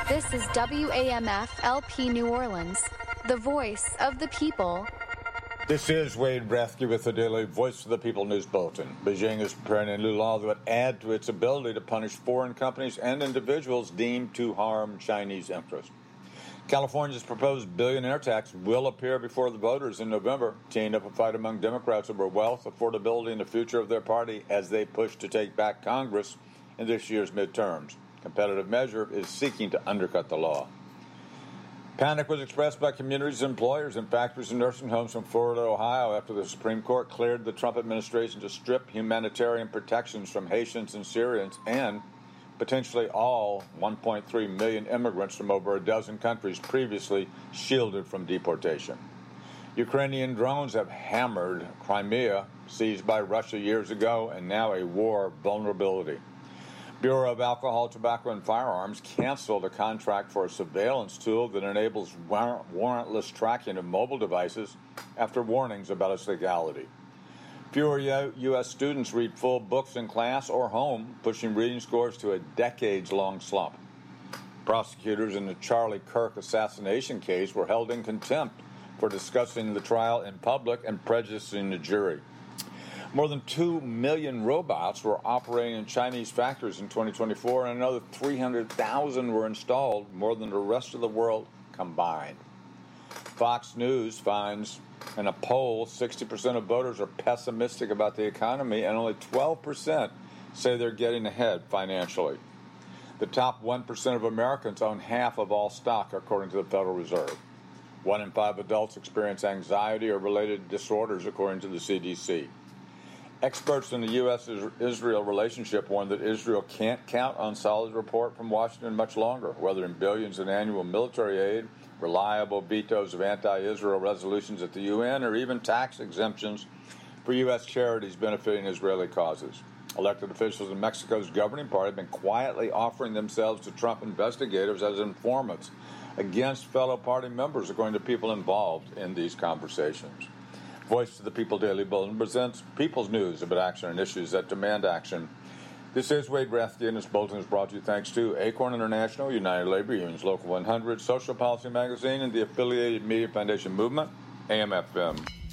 This is WAMF LP New Orleans, the voice of the people. This is Wade Rathke with the Daily Voice of the People News Bulletin. Beijing is preparing a new law that would add to its ability to punish foreign companies and individuals deemed to harm Chinese interests. California's proposed billionaire tax will appear before the voters in November, teeing up a fight among Democrats over wealth, affordability, and the future of their party as they push to take back Congress in this year's midterms. Competitive measure is seeking to undercut the law. Panic was expressed by communities, employers, and factories and nursing homes from Florida to Ohio after the Supreme Court cleared the Trump administration to strip humanitarian protections from Haitians and Syrians and potentially all 1.3 million immigrants from over a dozen countries previously shielded from deportation. Ukrainian drones have hammered Crimea, seized by Russia years ago, and now a war vulnerability. Bureau of Alcohol, Tobacco, and Firearms canceled a contract for a surveillance tool that enables warrantless tracking of mobile devices after warnings about its legality. Fewer U.S. students read full books in class or home, pushing reading scores to a decades-long slump. Prosecutors in the Charlie Kirk assassination case were held in contempt for discussing the trial in public and prejudicing the jury. More than 2 million robots were operating in Chinese factories in 2024, and another 300,000 were installed, more than the rest of the world combined. Fox News finds in a poll 60% of voters are pessimistic about the economy, and only 12% say they're getting ahead financially. The top 1% of Americans own half of all stock, according to the Federal Reserve. 1 in 5 adults experience anxiety or related disorders, according to the CDC. Experts in the U.S.-Israel relationship warn that Israel can't count on solid support from Washington much longer, whether in billions in annual military aid, reliable vetoes of anti-Israel resolutions at the UN, or even tax exemptions for U.S. charities benefiting Israeli causes. Elected officials in Mexico's governing party have been quietly offering themselves to Trump investigators as informants against fellow party members, according to people involved in these conversations. Voice of the People Daily Bulletin presents people's news about action and issues that demand action. This is Wade Rathke, and this bulletin is brought to you thanks to Acorn International, United Labor Unions, Local 100, Social Policy Magazine, and the affiliated Media Foundation Movement, AM/FM.